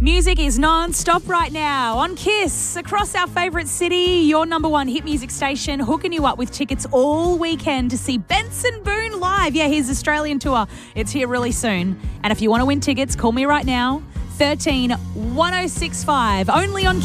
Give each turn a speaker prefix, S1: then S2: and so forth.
S1: Music is non-stop right now on Kiss. Across our favourite city, your number one hit music station, hooking you up with tickets all weekend to see Benson Boone live. Yeah, his Australian tour. It's here really soon. And if you want to win tickets, call me right now. 13 1065. Only on